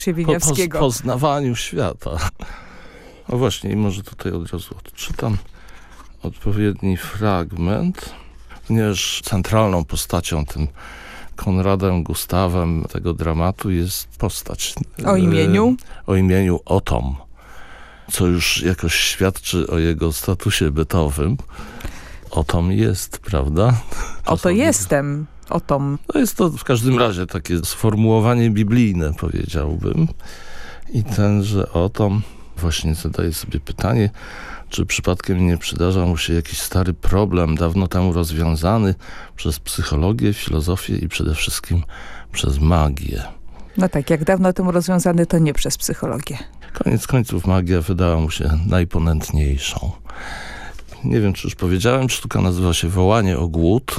Siewieniawskiego. Poznawaniu świata. No właśnie, i może tutaj od razu odczytam odpowiedni fragment. Ponieważ centralną postacią, tym Konradem Gustawem tego dramatu jest postać. O imieniu? O imieniu Otom, co już jakoś świadczy o jego statusie bytowym. Otom jest, prawda? Oto jestem, Otom. No jest to w każdym razie takie sformułowanie biblijne, powiedziałbym. I tenże Otom właśnie zadaje sobie pytanie, czy przypadkiem nie przydarza mu się jakiś stary problem, dawno temu rozwiązany przez psychologię, filozofię i przede wszystkim przez magię. No tak, jak dawno temu rozwiązany, to nie przez psychologię. Koniec końców magia wydała mu się najponętniejszą. Nie wiem, czy już powiedziałem, sztuka nazywa się Wołanie o głód.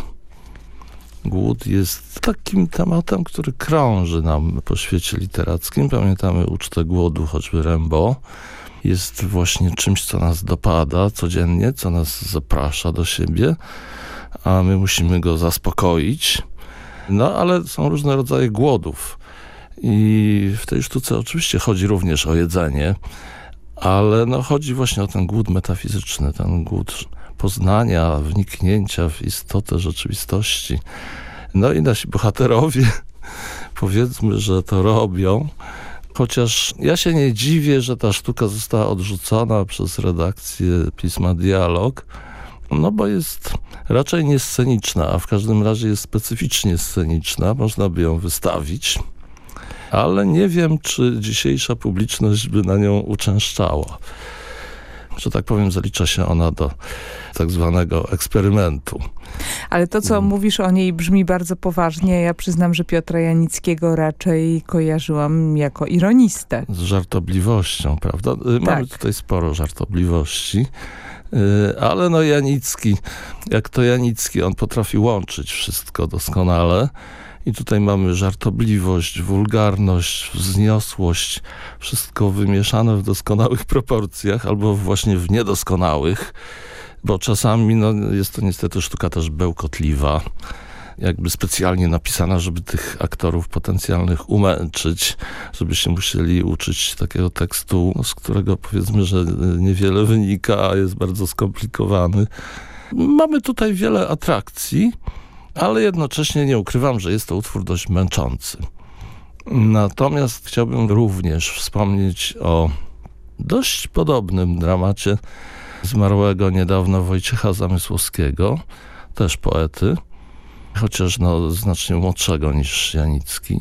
Głód jest takim tematem, który krąży nam po świecie literackim. Pamiętamy ucztę głodu, choćby Rimbaud. Jest właśnie czymś, co nas dopada codziennie, co nas zaprasza do siebie, a my musimy go zaspokoić. No, ale są różne rodzaje głodów. I w tej sztuce oczywiście chodzi również o jedzenie, ale no, chodzi właśnie o ten głód metafizyczny, ten głód poznania, wniknięcia w istotę rzeczywistości. No i nasi bohaterowie, powiedzmy, że to robią. Chociaż ja się nie dziwię, że ta sztuka została odrzucona przez redakcję pisma Dialog, no bo jest raczej niesceniczna, a w każdym razie jest specyficznie sceniczna, można by ją wystawić, ale nie wiem, czy dzisiejsza publiczność by na nią uczęszczała. Że tak powiem, zalicza się ona do tak zwanego eksperymentu. Ale to, co mówisz o niej, brzmi bardzo poważnie. Ja przyznam, że Piotra Janickiego raczej kojarzyłam jako ironistę. Z żartobliwością, prawda? Mamy tutaj sporo żartobliwości, ale no Janicki, jak to Janicki, on potrafi łączyć wszystko doskonale. I tutaj mamy żartobliwość, wulgarność, wzniosłość, wszystko wymieszane w doskonałych proporcjach, albo właśnie w niedoskonałych, bo czasami no, jest to niestety sztuka też bełkotliwa, jakby specjalnie napisana, żeby tych aktorów potencjalnych umęczyć, żeby się musieli uczyć takiego tekstu, z którego powiedzmy, że niewiele wynika, a jest bardzo skomplikowany. Mamy tutaj wiele atrakcji, ale jednocześnie nie ukrywam, że jest to utwór dość męczący. Natomiast chciałbym również wspomnieć o dość podobnym dramacie zmarłego niedawno Wojciecha Zamysłowskiego, też poety, chociaż no, znacznie młodszego niż Janicki.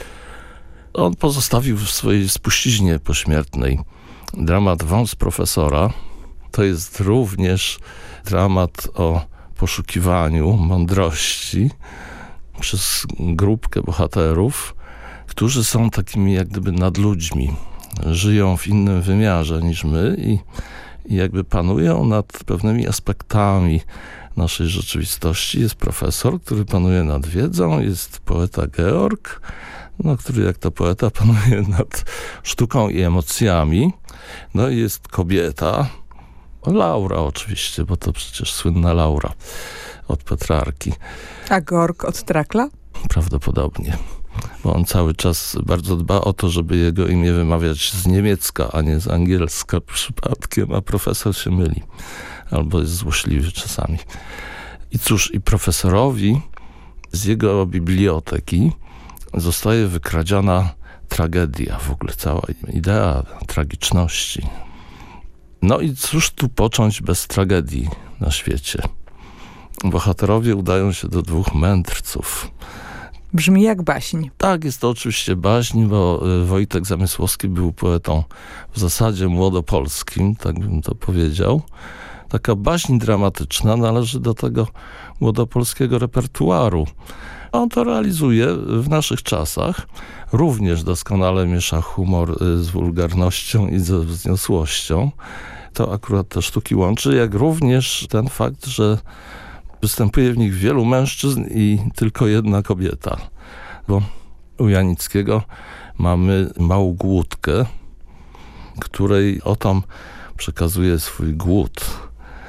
On pozostawił w swojej spuściźnie pośmiertnej dramat Wąs profesora. To jest również dramat o poszukiwaniu mądrości przez grupkę bohaterów, którzy są takimi jak gdyby nadludźmi. Żyją w innym wymiarze niż my i jakby panują nad pewnymi aspektami naszej rzeczywistości. Jest profesor, który panuje nad wiedzą, jest poeta Georg, no, który jak to poeta panuje nad sztuką i emocjami. No i jest kobieta, Laura oczywiście, bo to przecież słynna Laura od Petrarki. A Georg od Trakla? Prawdopodobnie, bo on cały czas bardzo dba o to, żeby jego imię wymawiać z niemiecka, a nie z angielska przypadkiem, a profesor się myli, albo jest złośliwy czasami. I cóż, i profesorowi z jego biblioteki zostaje wykradziona tragedia, w ogóle cała idea tragiczności. No i cóż tu począć bez tragedii na świecie? Bohaterowie udają się do dwóch mędrców. Brzmi jak baśń. Tak, jest to oczywiście baśń, bo Wojtek Zamysłowski był poetą w zasadzie młodopolskim, tak bym to powiedział. Taka baśń dramatyczna należy do tego młodopolskiego repertuaru. On to realizuje w naszych czasach. Również doskonale miesza humor z wulgarnością i ze wzniosłością. To akurat te sztuki łączy, jak również ten fakt, że występuje w nich wielu mężczyzn i tylko jedna kobieta. Bo u Janickiego mamy Małgłódkę, której Otom przekazuje swój głód.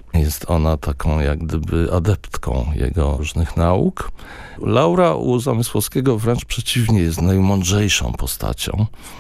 Jest ona taką jak gdyby adeptką jego różnych nauk. Laura u Zamysłowskiego wręcz przeciwnie, jest najmądrzejszą postacią.